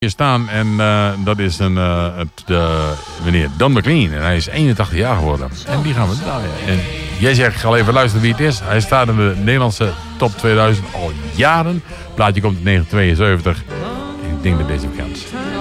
staan en dat is meneer Don McLean en hij is 81 jaar geworden en die gaan we draaien. En jij zegt, ik ga even luisteren wie het is. Hij staat in de Nederlandse top 2000 al jaren. Het plaatje komt in 1972 en ik denk dat deze bekend is.